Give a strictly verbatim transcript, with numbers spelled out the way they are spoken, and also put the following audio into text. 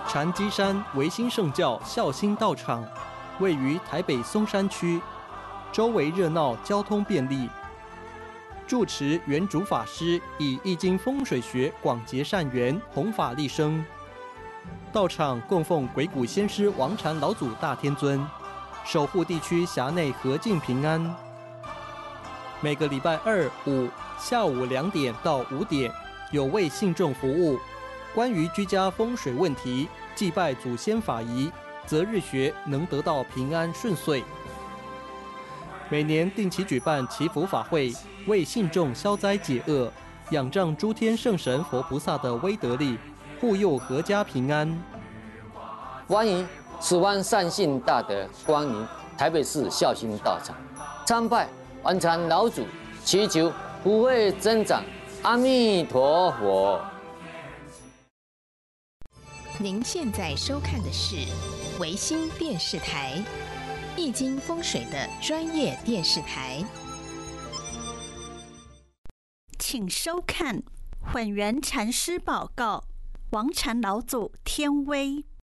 禅机山维新圣教孝心道场位于台北松山区，周围热闹，交通便利。住持原主法师以易经风水学广结善缘，弘法利生。道场供奉鬼谷先师王禅老祖大天尊，守护地区辖内和静平安。每个礼拜二、五下午两点到五点有为信众服务。关于居家风水问题、祭拜祖先法仪、择日学，能得到平安顺遂。每年定期举办祈福法会，为信众消灾解厄，仰仗诸天圣神佛菩萨的威德力，护佑阖家平安。 欢迎十万善信大德光临台北市孝心道场，参拜王禅老祖，祈求福慧增长。阿弥陀佛。 您现在收看的是维新电视台，易经风水的专业电视台。 请收看混元禅师报告：王禅老祖天威。